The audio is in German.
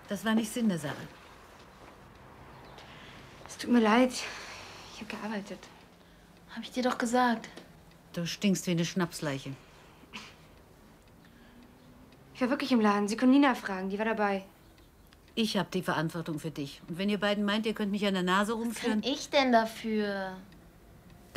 Das war nicht Sinn der Sache. Es tut mir leid. Ich habe gearbeitet. Hab ich dir doch gesagt. Du stinkst wie eine Schnapsleiche. Ich war wirklich im Laden. Sie können Nina fragen. Die war dabei. Ich habe die Verantwortung für dich. Und wenn ihr beiden meint, ihr könnt mich an der Nase rumführen... Was kann ich denn dafür?